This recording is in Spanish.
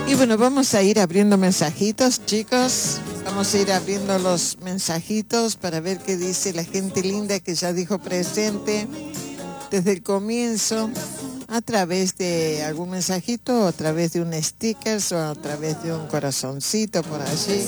Y bueno, vamos a ir abriendo mensajitos, chicos. Vamos a ir abriendo los mensajitos para ver qué dice la gente linda que ya dijo presente desde el comienzo, a través de algún mensajito, o a través de un sticker, o a través de un corazoncito por allí.